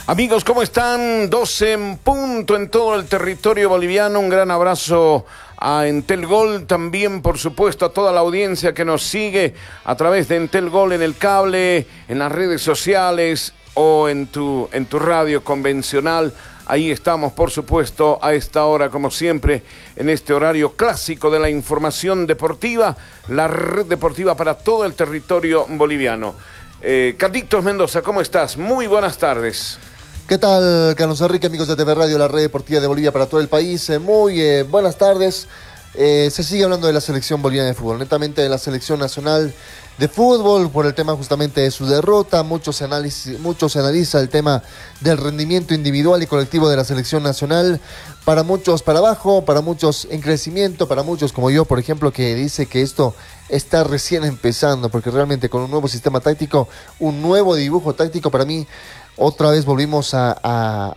Amigos, ¿cómo están? 12 en punto en todo el territorio boliviano. Un gran abrazo a Entel Gol, también por supuesto a toda la audiencia que nos sigue a través de Entel Gol en el cable, en las redes sociales o en tu radio convencional. Ahí estamos, por supuesto, a esta hora, como siempre, en este horario clásico de la información deportiva, la red deportiva para todo el territorio boliviano. Carlitos Mendoza, ¿cómo estás? Muy buenas tardes. ¿Qué tal, Carlos Enrique, amigos de TV Radio, la red deportiva de Bolivia para todo el país? Muy buenas tardes. Se sigue hablando de la selección boliviana de fútbol, netamente de la selección nacional de fútbol, por el tema justamente de su derrota. Mucho se analiza el tema del rendimiento individual y colectivo de la selección nacional. Para muchos para abajo, para muchos en crecimiento, para muchos como yo, por ejemplo, que dice que esto está recién empezando, porque realmente con un nuevo sistema táctico, un nuevo dibujo táctico, para mí otra vez volvimos a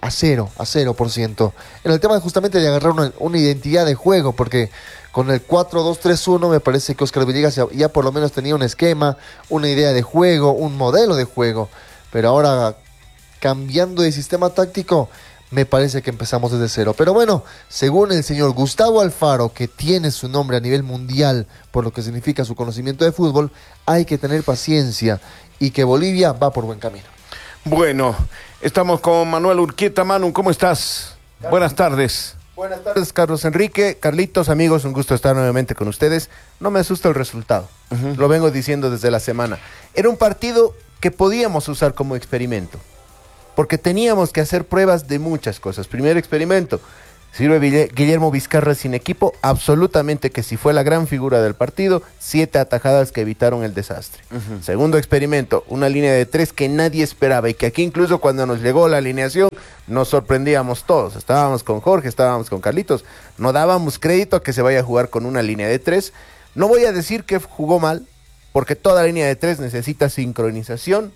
0%. En el tema justamente de agarrar una identidad de juego, porque con el 4-2-3-1 me parece que Óscar Villegas ya por lo menos tenía un esquema, una idea de juego, un modelo de juego. Pero ahora, cambiando de sistema táctico, me parece que empezamos desde cero. Pero bueno, según el señor Gustavo Alfaro, que tiene su nombre a nivel mundial por lo que significa su conocimiento de fútbol, hay que tener paciencia y que Bolivia va por buen camino. Bueno, estamos con Manuel Urquieta. Manu, ¿cómo estás? Carlos. Buenas tardes. Buenas tardes, Carlos Enrique, Carlitos, amigos, un gusto estar nuevamente con ustedes. No me asusta el resultado, Lo vengo diciendo desde la semana. Era un partido que podíamos usar como experimento, porque teníamos que hacer pruebas de muchas cosas. Primer experimento, sirve Guillermo Vizcarra sin equipo, absolutamente que sí fue la gran figura del partido, 7 atajadas que evitaron el desastre. Segundo experimento, una línea de 3 que nadie esperaba y que aquí incluso cuando nos llegó la alineación nos sorprendíamos todos. Estábamos con Jorge, estábamos con Carlitos, no dábamos crédito a que se vaya a jugar con una línea de 3. No voy a decir que jugó mal, porque toda línea de 3 necesita sincronización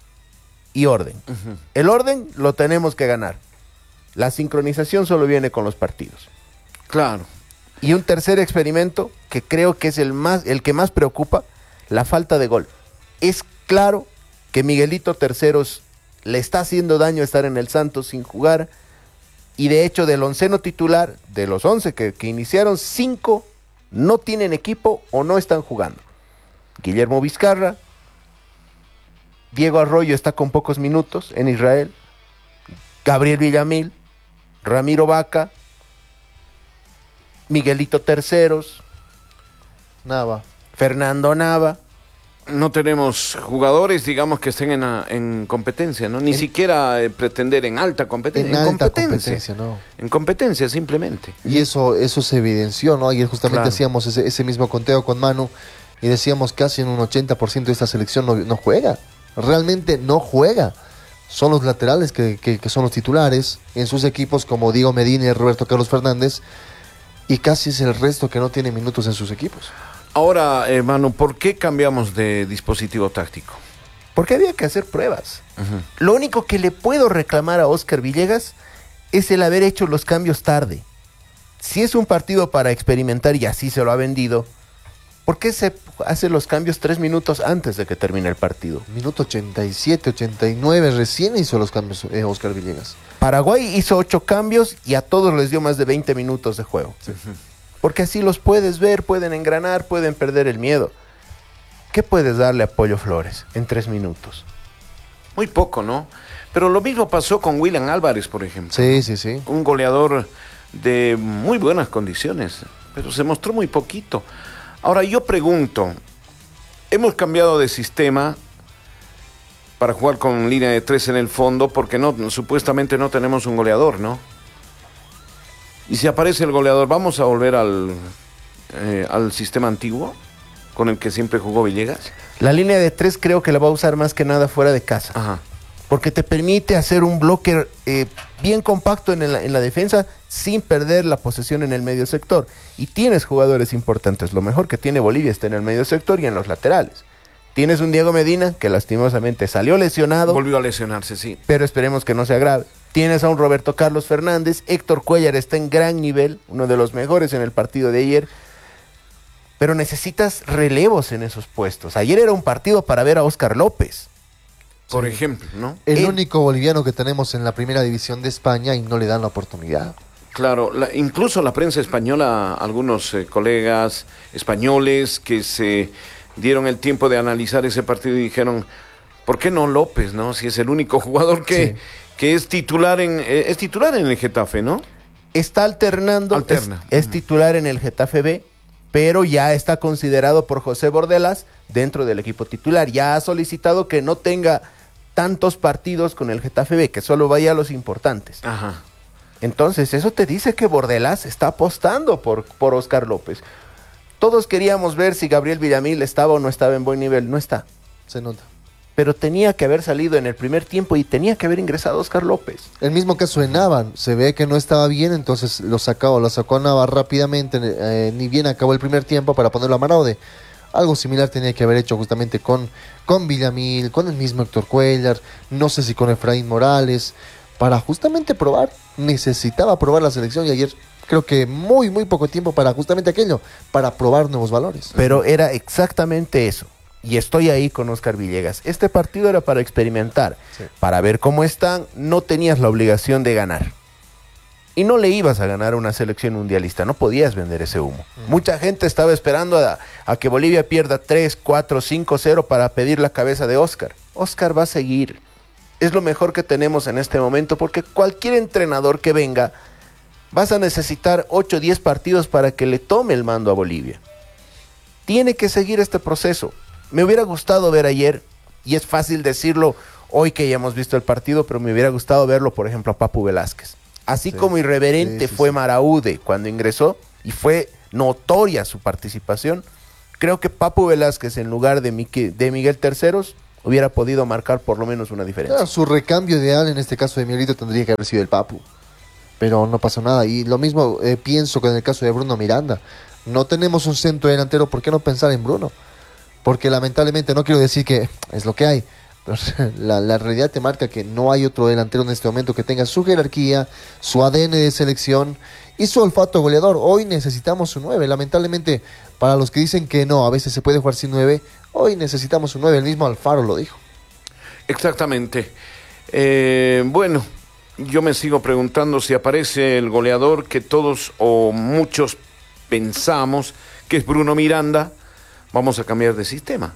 y orden. El orden lo tenemos que ganar. La sincronización solo viene con los partidos. Claro. Y un tercer experimento que creo que es el que más preocupa, la falta de gol. Es claro que Miguelito Terceros le está haciendo daño estar en el Santos sin jugar, y de hecho del onceno titular, de los 11 que iniciaron, 5 no tienen equipo o no están jugando. Guillermo Vizcarra, Diego Arroyo está con pocos minutos en Israel, Gabriel Villamil, Ramiro Vaca, Miguelito Terceros, Nava, Fernando Nava. No tenemos jugadores, digamos, que estén en competencia, ¿no? Ni siquiera pretender en alta competencia. En alta competencia, ¿no? En competencia, simplemente. Y eso se evidenció, ¿no? Ayer justamente hacíamos ese mismo conteo con Manu y decíamos que casi en un 80% de esta selección no juega. Realmente no juega. Son los laterales que son los titulares en sus equipos, como Diego Medina y Roberto Carlos Fernández, y casi es el resto que no tiene minutos en sus equipos. Ahora, Manu, ¿por qué cambiamos de dispositivo táctico? Porque había que hacer pruebas. Lo único que le puedo reclamar a Óscar Villegas es el haber hecho los cambios tarde. Si es un partido para experimentar y así se lo ha vendido, ¿por qué se hace los cambios 3 minutos antes de que termine el partido? Minuto 87, 89, recién hizo los cambios Óscar Villegas. Paraguay hizo 8 cambios y a todos les dio más de 20 minutos de juego. Porque así los puedes ver, pueden engranar, pueden perder el miedo. ¿Qué puedes darle a Pollo Flores en 3 minutos? Muy poco, ¿no? Pero lo mismo pasó con William Álvarez, por ejemplo. Sí. Un goleador de muy buenas condiciones, pero se mostró muy poquito. Ahora yo pregunto, hemos cambiado de sistema para jugar con línea de 3 en el fondo porque supuestamente no tenemos un goleador, ¿no? Y si aparece el goleador, ¿vamos a volver al sistema antiguo con el que siempre jugó Villegas? La línea de 3 creo que la va a usar más que nada fuera de casa. Ajá. Porque te permite hacer un bloque bien compacto en la defensa sin perder la posesión en el medio sector. Y tienes jugadores importantes. Lo mejor que tiene Bolivia está en el medio sector y en los laterales. Tienes un Diego Medina que lastimosamente salió lesionado. Volvió a lesionarse, sí. Pero esperemos que no sea grave. Tienes a un Roberto Carlos Fernández. Héctor Cuellar está en gran nivel, uno de los mejores en el partido de ayer. Pero necesitas relevos en esos puestos. Ayer era un partido para ver a Óscar López. por ejemplo, ¿no? El único boliviano que tenemos en la primera división de España y no le dan la oportunidad. Claro, incluso la prensa española, algunos colegas españoles que se dieron el tiempo de analizar ese partido y dijeron, ¿por qué no López, no? Si es el único jugador que es titular en el Getafe, ¿no? Está alternando, es titular en el Getafe B, pero ya está considerado por José Bordelas dentro del equipo titular. Ya ha solicitado que no tenga tantos partidos con el Getafe B, que solo vaya a los importantes. Ajá. Entonces, eso te dice que Bordelas está apostando por Oscar López. Todos queríamos ver si Gabriel Villamil estaba o no estaba en buen nivel. No está. Se nota. Pero tenía que haber salido en el primer tiempo y tenía que haber ingresado Oscar López. El mismo caso de Nava, se ve que no estaba bien, entonces lo sacó a Nava rápidamente, ni bien acabó el primer tiempo para ponerlo a Maraude. Algo similar tenía que haber hecho justamente con Villamil, con el mismo Héctor Cuellar, no sé si con Efraín Morales, para justamente probar. Necesitaba probar la selección y ayer creo que muy poco tiempo para justamente aquello, para probar nuevos valores. Pero era exactamente eso. Y estoy ahí con Oscar Villegas. Este partido era para experimentar, para ver cómo están. No tenías la obligación de ganar. Y no le ibas a ganar a una selección mundialista. No podías vender ese humo. Mucha gente estaba esperando a que Bolivia pierda 3, 4, 5-0 para pedir la cabeza de Oscar. Oscar va a seguir. Es lo mejor que tenemos en este momento, porque cualquier entrenador que venga, vas a necesitar 8 o 10 partidos para que le tome el mando a Bolivia. Tiene que seguir este proceso. Me hubiera gustado ver ayer, y es fácil decirlo hoy que ya hemos visto el partido, pero me hubiera gustado verlo, por ejemplo, a Papu Velázquez. Así como irreverente fue Maraude cuando ingresó, y fue notoria su participación, creo que Papu Velázquez, en lugar de Miguel Terceros, hubiera podido marcar por lo menos una diferencia. Claro, su recambio ideal, en este caso de Miguelito, tendría que haber sido el Papu. Pero no pasó nada. Y lo mismo pienso que en el caso de Bruno Miranda. No tenemos un centro delantero, ¿por qué no pensar en Bruno? Porque lamentablemente, no quiero decir que es lo que hay, pero la realidad te marca que no hay otro delantero en este momento que tenga su jerarquía, su ADN de selección y su olfato goleador. Hoy necesitamos un 9, lamentablemente, para los que dicen que no, a veces se puede jugar sin 9, hoy necesitamos un 9, el mismo Alfaro lo dijo. Exactamente. Bueno, yo me sigo preguntando si aparece el goleador que todos o muchos pensamos que es Bruno Miranda. Vamos a cambiar de sistema.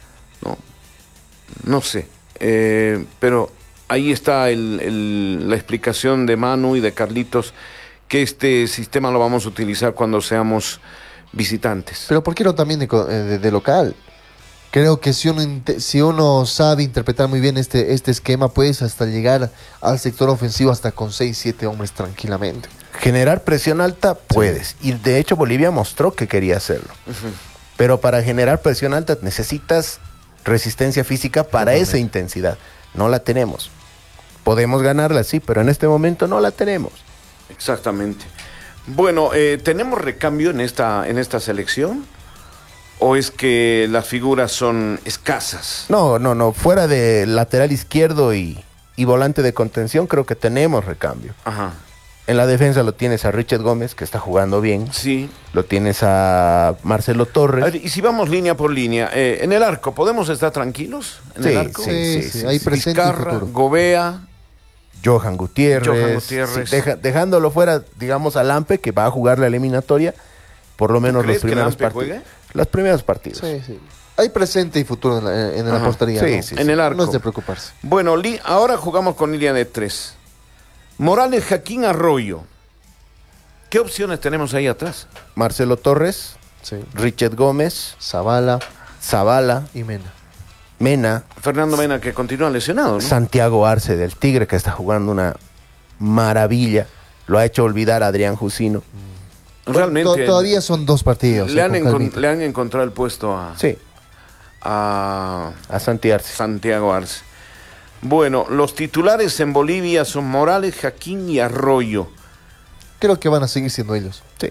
No sé. Pero ahí está la explicación de Manu y de Carlitos, que este sistema lo vamos a utilizar cuando seamos visitantes. Pero ¿por qué no también de local? Creo que si uno sabe interpretar muy bien este esquema, puedes hasta llegar al sector ofensivo hasta con 6-7 hombres tranquilamente. Generar presión alta puedes. Y de hecho Bolivia mostró que quería hacerlo. Pero para generar presión alta necesitas resistencia física para esa intensidad. No la tenemos. Podemos ganarla, sí, pero en este momento no la tenemos. Exactamente. Bueno, ¿tenemos recambio en esta selección? ¿O es que las figuras son escasas? No. Fuera de lateral izquierdo y volante de contención, creo que tenemos recambio. Ajá. En la defensa lo tienes a Richard Gómez, que está jugando bien. Sí. Lo tienes a Marcelo Torres. A ver, y si vamos línea por línea, en el arco, ¿podemos estar tranquilos? ¿En el arco? Sí. Ahí presente Vizcarra, y futuro. Gobea, Johan Gutiérrez. Sí, dejándolo fuera, digamos, a Lampe, que va a jugar la eliminatoria, por lo menos los primeros partidos. Los primeros partidos. Sí. Hay presente y futuro en la portería. Sí, en el arco. No es de preocuparse. Bueno, ahora jugamos con línea de 3. Morales, Jaquín, Arroyo. ¿Qué opciones tenemos ahí atrás? Marcelo Torres, Richard Gómez, Zavala y Mena. Fernando Mena, que continúa lesionado, ¿no? Santiago Arce del Tigre, que está jugando una maravilla. Lo ha hecho olvidar a Adrián Jusino. Realmente. Todavía son 2 partidos. Le han encontrado el puesto a Santiago Arce. Bueno, los titulares en Bolivia son Morales, Jaquín y Arroyo. Creo que van a seguir siendo ellos. Sí.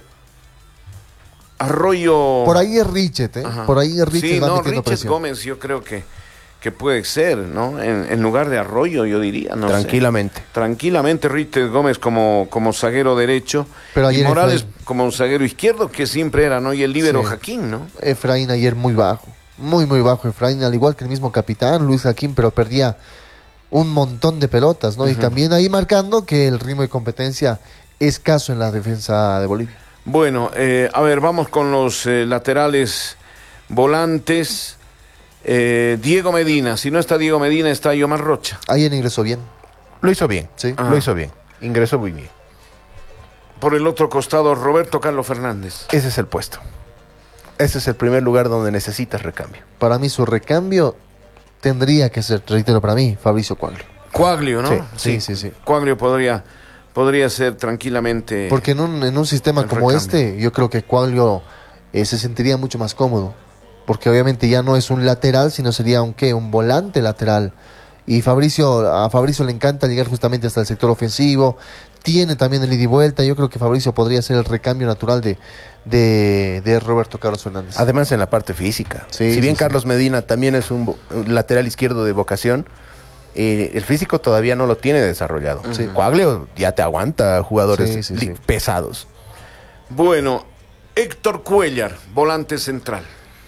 Arroyo. Por ahí es Richet, ¿eh? Ajá. Por ahí es Richet. Sí, va no, metiendo Richet presión. Gómez yo creo que puede ser, ¿no? En lugar de Arroyo, yo diría, no Tranquilamente. sé. Tranquilamente Richet Gómez como zaguero derecho. Pero y ayer Morales como zaguero izquierdo, que siempre era, ¿no? Y el líbero Jaquín, ¿no? Efraín ayer muy bajo. muy muy bajo Efraín, al igual que el mismo capitán Luis Jaquín, pero perdía un montón de pelotas, ¿no? Y también ahí marcando que el ritmo de competencia es escaso en la defensa de Bolivia. Bueno, a ver, vamos con los laterales volantes. Diego Medina, si no está Diego Medina, está Yomar Rocha. Ayer ingresó bien. Lo hizo bien, Sí. lo hizo bien. Ingresó muy bien. Por el otro costado, Roberto Carlos Fernández. Ese es el puesto. Ese es el primer lugar donde necesitas recambio. Para mí su recambio tendría que ser, reitero, para mí, Fabricio Cuaglio. Cuaglio, ¿no? Sí. Cuaglio podría ser tranquilamente. Porque en un sistema el como recambio. este, yo creo que Cuaglio se sentiría mucho más cómodo. Porque obviamente ya no es un lateral, sino sería un volante lateral. Y a Fabricio le encanta llegar justamente hasta el sector ofensivo. Tiene también el ida y vuelta. Yo creo que Fabricio podría ser el recambio natural de Roberto Carlos Fernández. Además en la parte física. Sí, Si bien sí, Carlos Medina también es un lateral izquierdo de vocación, el físico todavía no lo tiene desarrollado. Sí. Cuaglio ya te aguanta jugadores Sí. pesados. Bueno, Héctor Cuellar, volante central.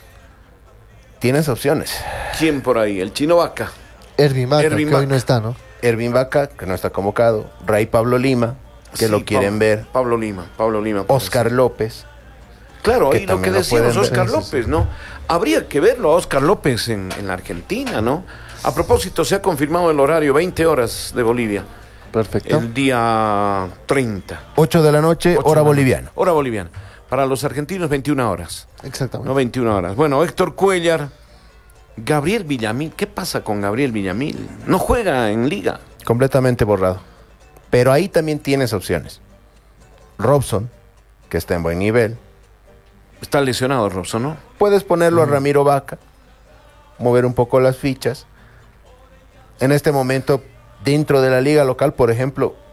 Tienes opciones. ¿Quién por ahí? El Chino Vaca. Ervin Vaca, Ervin que hoy Vaca. no está, ¿no? Ervin Vaca, que no está convocado. Ray Pablo Lima, que Sí, lo quieren ver. Pablo Lima. Oscar López. Claro, que ahí lo que también lo decíamos, pueden ver. Oscar Sí, sí, López, ¿no? Habría que verlo a Oscar López en la Argentina, ¿no? A propósito, se ha confirmado el horario, 20 horas de Bolivia, Perfecto. el día 30. 8 de la noche, 8 hora de la boliviana. noche. Hora boliviana. Para los argentinos, 21 horas. Exactamente. No 21 horas. Bueno, Héctor Cuellar, Gabriel Villamil. ¿Qué pasa con Gabriel Villamil? No juega en liga. Completamente borrado. Pero ahí también tienes opciones. Robson, que está en buen nivel. Está lesionado Robson, ¿no? Puedes ponerlo a Ramiro Vaca, mover un poco las fichas. En este momento, dentro de la liga local, por ejemplo,